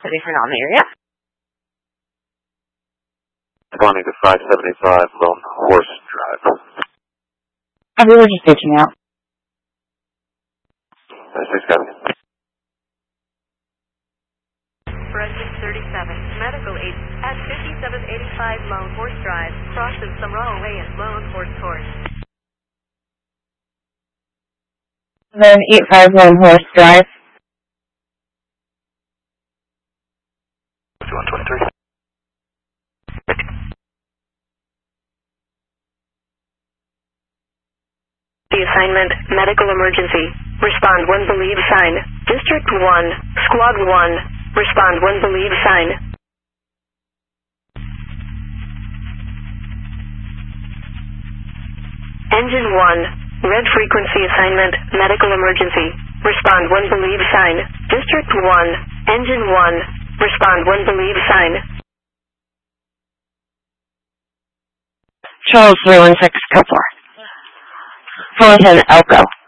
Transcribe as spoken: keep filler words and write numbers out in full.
Different on the area. Responding to five seventy-five Lone Horse Drive. I really just reaching out. six seven. Resident thirty-seven, medical aid at fifty-seven eighty-five Lone Horse Drive, crosses Sumrall Way and Lone Horse Course. Then eighty-five Lone Horse Drive. one twenty-three. The assignment, medical emergency. Respond when believe sign. District one, Squad one. Respond when believe sign. Engine one, red frequency assignment, medical emergency. Respond when believe sign. District one, Engine one. Respond when believe sign. Charles three one six, go for. four ten Elko.